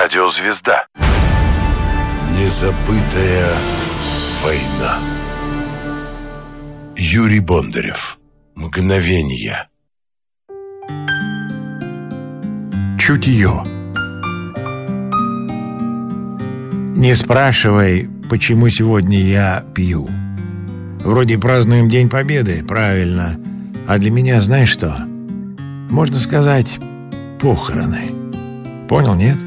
Радиозвезда. Незабытая война. Юрий Бондарев. Мгновения. Чутье. Не спрашивай, почему сегодня я пью. Вроде празднуем День Победы, правильно. А для меня, знаешь что? Можно сказать, похороны. Понял, нет?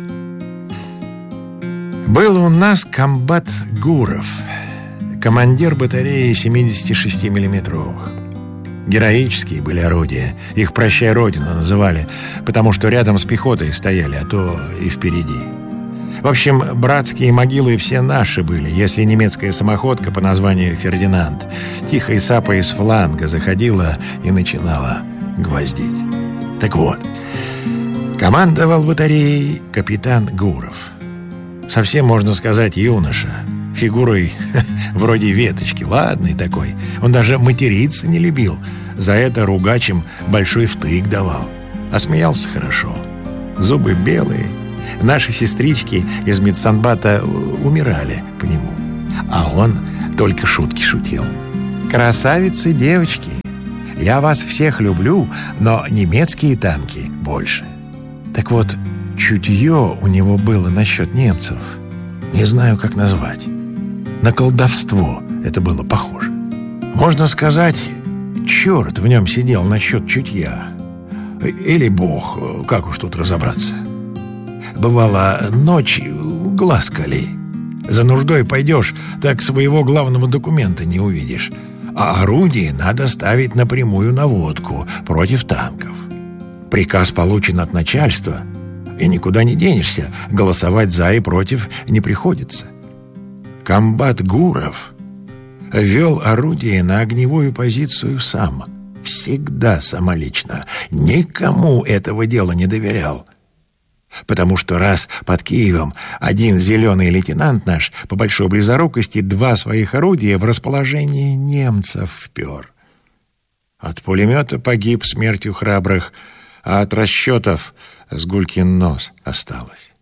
Был у нас комбат Гуров, командир батареи 76 миллиметровых. Героические были орудия. Их «Прощай, Родина» называли, потому что рядом с пехотой стояли, а то и впереди. В общем, братские могилы все наши были, если немецкая самоходка по названию «Фердинанд» тихо и сапой с фланга заходила и начинала гвоздить. Так вот, командовал батареей капитан Гуров. Совсем, можно сказать, юноша, фигурой вроде веточки, ладный такой. Он даже материться не любил, за это ругачем большой втык давал. А смеялся хорошо, зубы белые. Наши сестрички из медсанбата умирали по нему, а он только шутки шутил. «Красавицы, девочки, я вас всех люблю, но немецкие танки больше». Так вот, чутье у него было насчет немцев. Не знаю, как назвать. На колдовство это было похоже. Можно сказать, черт в нем сидел насчет чутья. Или бог, как уж тут разобраться. Бывало, ночью глаз кали. За нуждой пойдешь, так своего главного документа не увидишь. А орудие надо ставить напрямую на водку против танков. Приказ получен от начальства, и никуда не денешься, голосовать за и против не приходится. Комбат Гуров вел орудие на огневую позицию сам, всегда самолично, никому этого дела не доверял. Потому что раз под Киевом один зеленый лейтенант наш по большой близорукости 2 своих орудия в расположении немцев впер. От пулемета погиб смертью храбрых, а от расчетов с гулькин нос осталось.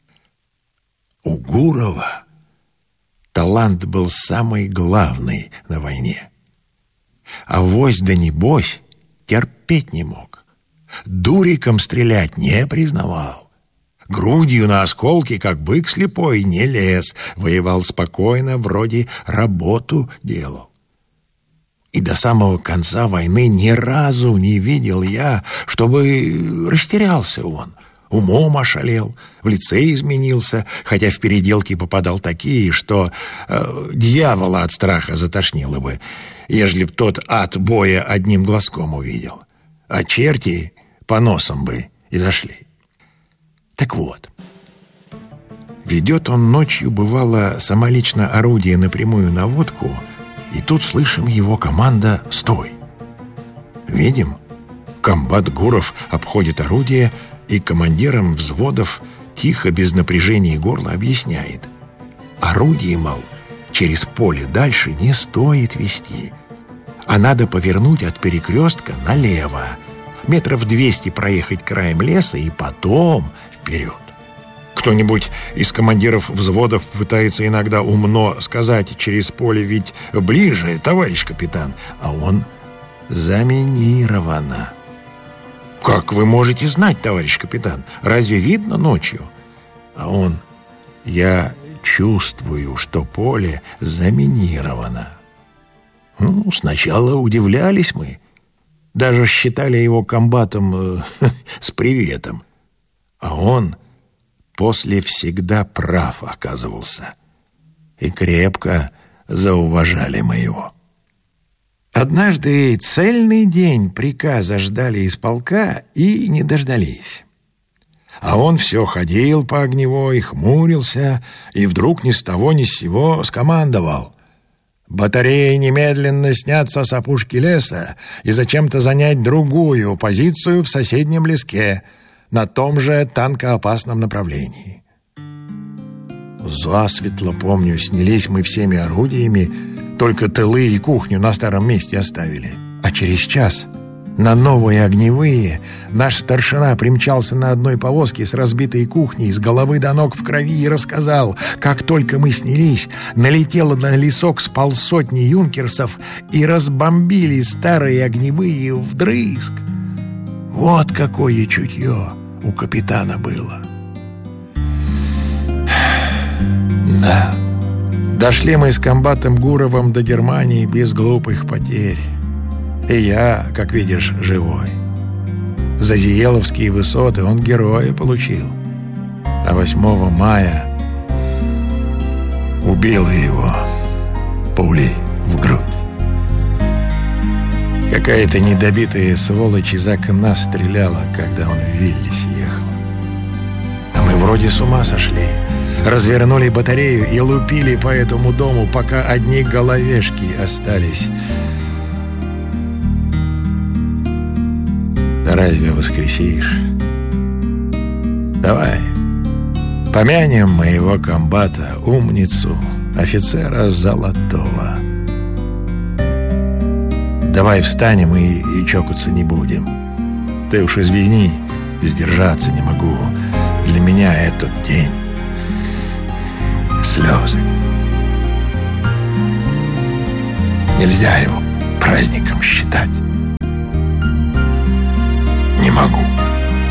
У Гурова талант был самый главный на войне. Авось да небось терпеть не мог. Дуриком стрелять не признавал. Грудью на осколки, как бык слепой, не лез. Воевал спокойно, вроде работу делал. И до самого конца войны ни разу не видел я, чтобы растерялся он. Умом ошалел, в лице изменился, хотя в переделки попадал такие, что дьявола от страха затошнило бы, ежели б тот от боя одним глазком увидел. А черти по носам бы и зашли. Так вот, ведет он ночью, бывало, самолично орудие напрямую на водку, и тут слышим его команда «Стой!». Видим, комбат Гуров обходит орудие и командирам взводов тихо, без напряжения горла объясняет. Орудие, мол, через поле дальше не стоит вести, а надо повернуть от перекрестка налево, метров 200 проехать краем леса и потом вперед. Кто-нибудь из командиров взводов пытается иногда умно сказать через поле, ведь ближе, товарищ капитан, а он заминировано. Как вы можете знать, товарищ капитан? Разве видно ночью? А он: я чувствую, что поле заминировано. Ну, сначала удивлялись мы. Даже считали его комбатом с приветом. А он после всегда прав оказывался. И крепко зауважали мы его. Однажды цельный день приказа ждали из полка и не дождались. А он все ходил по огневой, хмурился, и вдруг ни с того ни с сего скомандовал: батареи немедленно сняться с опушки леса и зачем-то занять другую позицию в соседнем леске на том же танкоопасном направлении. Засветло, помню, снялись мы всеми орудиями, только тылы и кухню на старом месте оставили. А через час На новые огневые наш старшина примчался на одной повозке с разбитой кухней, с головы до ног в крови, и рассказал, как только мы снялись, налетело на лесок с полсотни юнкерсов и разбомбили старые огневые вдрызг. Вот какое чутье у капитана было. Да, дошли мы с комбатом Гуровым до Германии без глупых потерь. И я, как видишь, живой. За Зиеловские высоты он героя получил. А 8 мая убила его пулей в грудь. Какая-то недобитая сволочь из окна стреляла, когда он в Виллис ехал. А мы вроде с ума сошли. Развернули батарею и лупили по этому дому, пока одни головешки остались. Да разве воскресишь? Давай, помянем моего комбата, умницу, офицера Золотого. Давай встанем и чокаться не будем. Ты уж извини, сдержаться не могу. Для меня этот день слезы. Нельзя его праздником считать. Не могу.